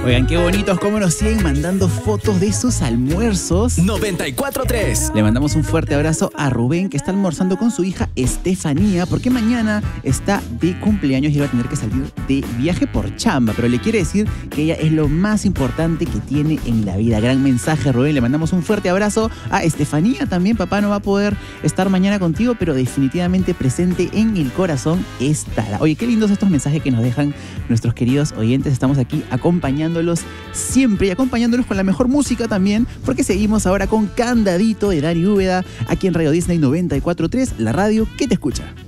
Oigan, qué bonitos cómo nos siguen mandando fotos de sus almuerzos. 94.3. Le mandamos un fuerte abrazo a Rubén, que está almorzando con su hija Estefanía, porque mañana está de cumpleaños y va a tener que salir de viaje por chamba, pero le quiere decir que ella es lo más importante que tiene en la vida. Gran mensaje, Rubén. Le mandamos un fuerte abrazo a Estefanía también. Papá no va a poder estar mañana contigo, pero definitivamente presente en el corazón estará. Oye, qué lindos estos mensajes que nos dejan nuestros queridos oyentes. Estamos aquí acompañándolos siempre y acompañándolos con la mejor música también, porque seguimos ahora con Candadito de Dani Úbeda aquí en Radio Disney 94.3, la radio que te escucha.